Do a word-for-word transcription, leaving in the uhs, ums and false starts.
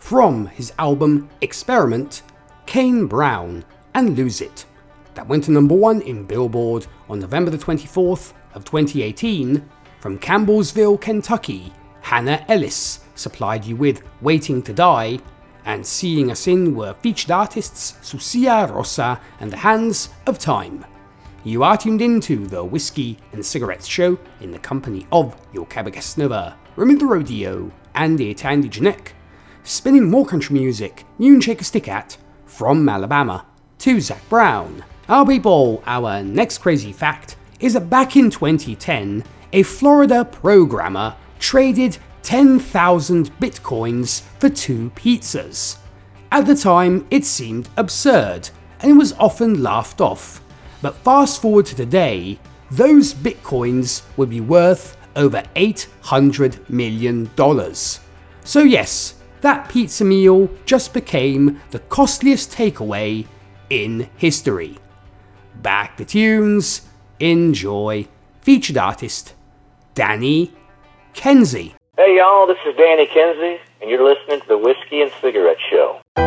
from his album Experiment, Kane Brown and Lose It. That went to number one in Billboard on November the twenty-fourth of twenty eighteen. From Campbellsville, Kentucky, Hannah Ellis supplied you with Waiting to Die, and Seeing Us In were featured artists Sucia Rosa and The Hands of Time. You are tuned into the Whiskey and Cigarettes Show in the company of your Cabagast Nova, Remy the Rodeo, and it Andy Janek, spinning more country music you can shake a stick at, from Alabama to Zac Brown. Our people, our next crazy fact is that back in twenty ten, a Florida programmer traded ten thousand bitcoins for two pizzas. At the time, it seemed absurd, and it was often laughed off. But fast forward to today, those bitcoins would be worth over eight hundred million dollars. So yes, that pizza meal just became the costliest takeaway in history. Back the tunes, enjoy. Featured artist, Danny Kenzie. Hey y'all, this is Danny Kenzie, and you're listening to the Whiskey and Cigarette Show.